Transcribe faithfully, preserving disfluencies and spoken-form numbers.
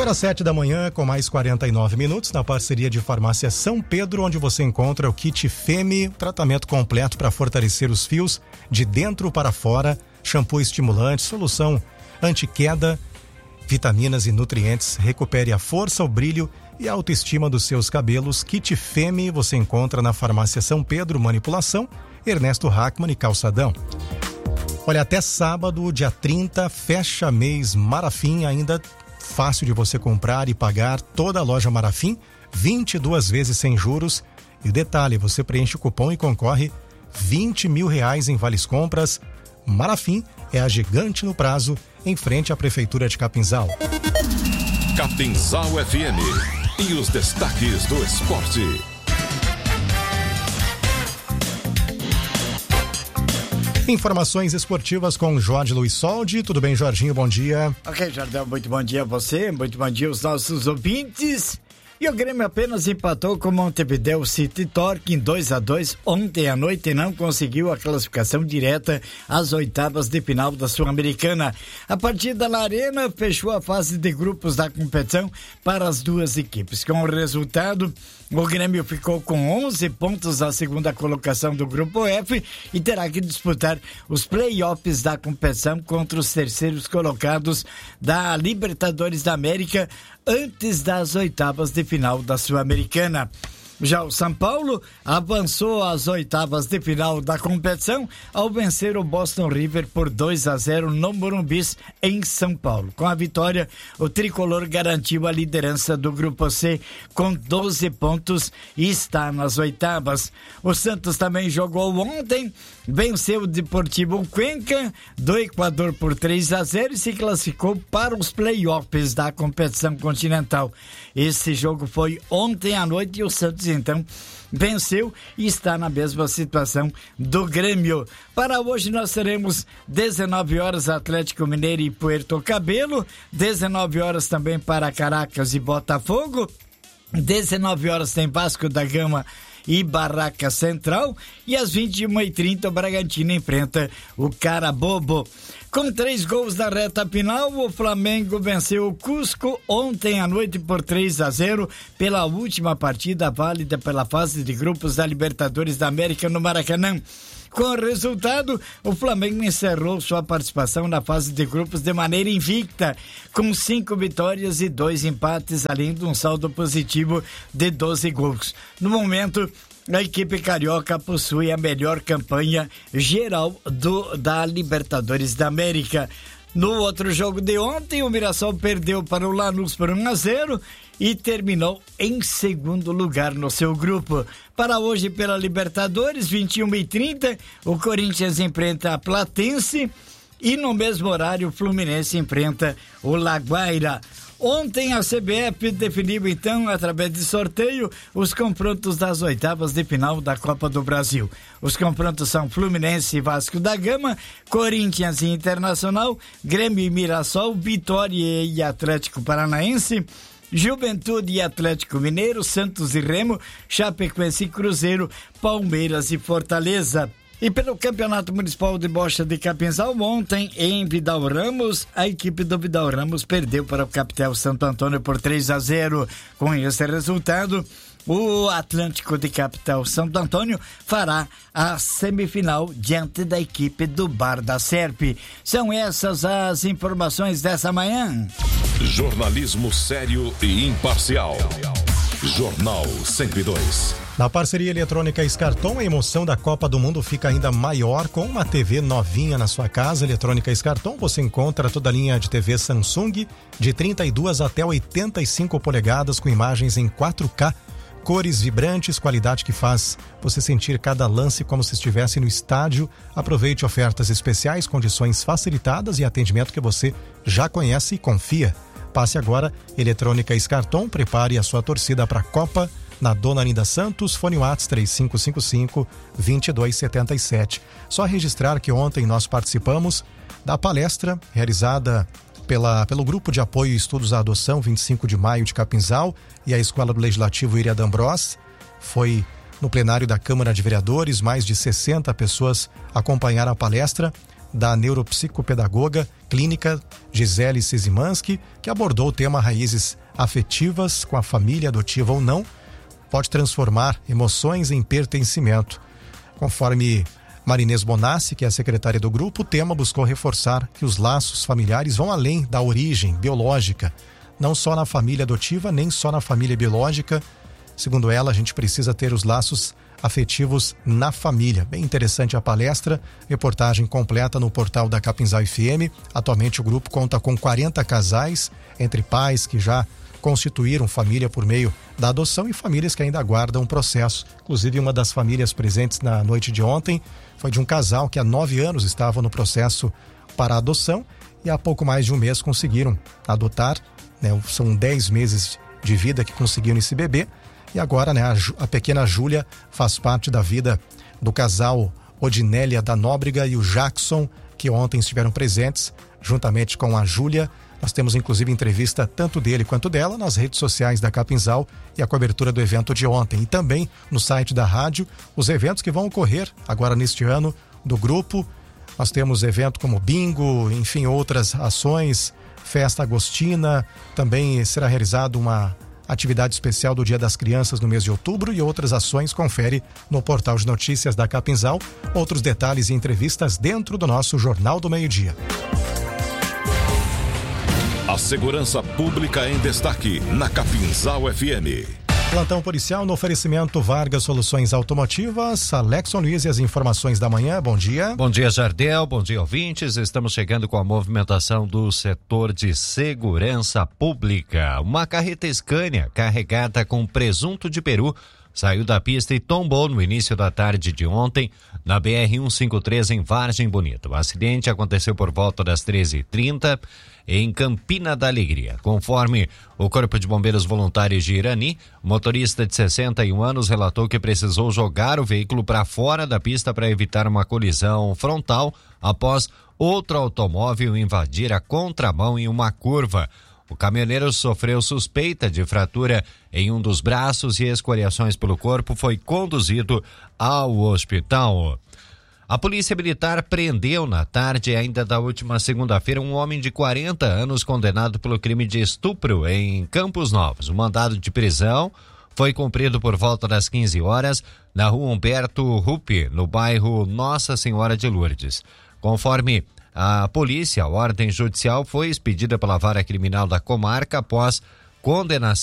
Agora sete da manhã, com mais quarenta e nove minutos, na parceria de Farmácia São Pedro, onde você encontra o kit Feme, tratamento completo para fortalecer os fios de dentro para fora, shampoo estimulante, solução anti-queda, vitaminas e nutrientes. Recupere a força, o brilho e a autoestima dos seus cabelos. Kit Feme você encontra na Farmácia São Pedro, Manipulação, Ernesto Hackman e Calçadão. Olha, até sábado, dia trinta, fecha mês Marafim, ainda fácil de você comprar e pagar. Toda a loja Marafim, vinte e duas vezes sem juros. E detalhe, você preenche o cupom e concorre vinte mil reais em vales compras. Marafim é a gigante no prazo, em frente à Prefeitura de Capinzal. Capinzal F M e os destaques do esporte. Informações esportivas com Jorge Luiz Soldi. Tudo bem, Jorginho? Bom dia. Ok, Jardel, muito bom dia a você, muito bom dia aos nossos ouvintes. E o Grêmio apenas empatou com o Montevideo City Torque em dois a dois ontem à noite e não conseguiu a classificação direta às oitavas de final da Sul-Americana. A partida na Arena fechou a fase de grupos da competição para as duas equipes. Com o resultado, o Grêmio ficou com onze pontos na segunda colocação do Grupo F e terá que disputar os play-offs da competição contra os terceiros colocados da Libertadores da América antes das oitavas de final da Sul-Americana. Já o São Paulo avançou às oitavas de final da competição ao vencer o Boston River por dois a zero no Morumbi, em São Paulo. Com a vitória, o tricolor garantiu a liderança do Grupo C com doze pontos e está nas oitavas. O Santos também jogou ontem, venceu o Deportivo Cuenca do Equador por três a zero e se classificou para os playoffs da competição continental. Esse jogo foi ontem à noite e o Santos então venceu e está na mesma situação do Grêmio. Para hoje nós teremos dezenove horas Atlético Mineiro e Puerto Cabelo, dezenove horas também para Caracas e Botafogo, dezenove horas tem Vasco da Gama e Barraca Central e às vinte e uma e trinta o Bragantino enfrenta o Carabobo. Com três gols na reta final, o Flamengo venceu o Cusco ontem à noite por três a zero pela última partida válida pela fase de grupos da Libertadores da América no Maracanã. Com o resultado, o Flamengo encerrou sua participação na fase de grupos de maneira invicta, com cinco vitórias e dois empates, além de um saldo positivo de doze gols. No momento, a equipe carioca possui a melhor campanha geral do, da Libertadores da América. No outro jogo de ontem, o Mirassol perdeu para o Lanús por um a zero e terminou em segundo lugar no seu grupo. Para hoje, pela Libertadores, vinte e uma e trinta, o Corinthians enfrenta a Platense e no mesmo horário o Fluminense enfrenta o La Guaira. Ontem a C B F definiu então, através de sorteio, os confrontos das oitavas de final da Copa do Brasil. Os confrontos são Fluminense e Vasco da Gama, Corinthians e Internacional, Grêmio e Mirassol, Vitória e Atlético Paranaense, Juventude e Atlético Mineiro, Santos e Remo, Chapecoense e Cruzeiro, Palmeiras e Fortaleza. E pelo Campeonato Municipal de Bocha de Capinzal, ontem em Vidal Ramos, a equipe do Vidal Ramos perdeu para o Capitel Santo Antônio por três a zero. Com esse resultado, o Atlântico de Capital Santo Antônio fará a semifinal diante da equipe do Bar da Serpe. São essas as informações dessa manhã. Jornalismo sério e imparcial. Jornal cento e dois. Na parceria eletrônica Scarton, a emoção da Copa do Mundo fica ainda maior com uma T V novinha na sua casa. Eletrônica Scarton, você encontra toda a linha de T V Samsung de trinta e duas até oitenta e cinco polegadas com imagens em quatro K, cores vibrantes, qualidade que faz você sentir cada lance como se estivesse no estádio. Aproveite ofertas especiais, condições facilitadas e atendimento que você já conhece e confia. Passe agora, Eletrônica Scarton, prepare a sua torcida para a Copa na Dona Linda Santos, fone WhatsApp três cinco cinco cinco, dois dois sete sete. Só registrar que ontem nós participamos da palestra realizada pela, pelo Grupo de Apoio e Estudos à Adoção vinte e cinco de maio de Capinzal e a Escola do Legislativo Iria D'Ambrós. Foi no plenário da Câmara de Vereadores, mais de sessenta pessoas acompanharam a palestra da neuropsicopedagoga clínica Gisele Szymanski, que abordou o tema raízes afetivas com a família adotiva ou não, pode transformar emoções em pertencimento. Conforme Marinês Bonassi, que é a secretária do grupo, o tema buscou reforçar que os laços familiares vão além da origem biológica, não só na família adotiva, nem só na família biológica. Segundo ela, a gente precisa ter os laços afetivos na família. Bem interessante a palestra, reportagem completa no portal da Capinzal F M. Atualmente o grupo conta com quarenta casais, entre pais que já constituíram família por meio da adoção e famílias que ainda aguardam o processo. Inclusive, uma das famílias presentes na noite de ontem foi de um casal que há nove anos estava no processo para a adoção e há pouco mais de um mês conseguiram adotar, né? São dez meses de vida que conseguiram esse bebê. E agora, né, a, a pequena Júlia faz parte da vida do casal Odinélia da Nóbrega e o Jackson, que ontem estiveram presentes juntamente com a Júlia. Nós temos inclusive entrevista tanto dele quanto dela nas redes sociais da Capinzal e a cobertura do evento de ontem. E também no site da rádio, os eventos que vão ocorrer agora neste ano do grupo. Nós temos evento como bingo, enfim, outras ações, festa agostina, também será realizado uma atividade especial do Dia das Crianças no mês de outubro e outras ações. Confere no portal de notícias da Capinzal. Outros detalhes e entrevistas dentro do nosso Jornal do Meio-Dia. A segurança pública em destaque na Capinzal F M. Plantão policial no oferecimento Vargas Soluções Automotivas. Alexson Luiz e as informações da manhã. Bom dia. Bom dia, Jardel. Bom dia, ouvintes. Estamos chegando com a movimentação do setor de segurança pública. Uma carreta Scania carregada com presunto de peru saiu da pista e tombou no início da tarde de ontem na B R cento e cinquenta e três em Vargem Bonita. O acidente aconteceu por volta das treze e trinta em Campina da Alegria. Conforme o Corpo de Bombeiros Voluntários de Irani, o motorista de sessenta e um anos relatou que precisou jogar o veículo para fora da pista para evitar uma colisão frontal após outro automóvel invadir a contramão em uma curva. O caminhoneiro sofreu suspeita de fratura em um dos braços e escoriações pelo corpo, foi conduzido ao hospital. A Polícia Militar prendeu na tarde ainda da última segunda-feira um homem de quarenta anos condenado pelo crime de estupro em Campos Novos. O mandado de prisão foi cumprido por volta das quinze horas na rua Humberto Rupi, no bairro Nossa Senhora de Lourdes. Conforme a polícia, a ordem judicial foi expedida pela Vara Criminal da Comarca após condenação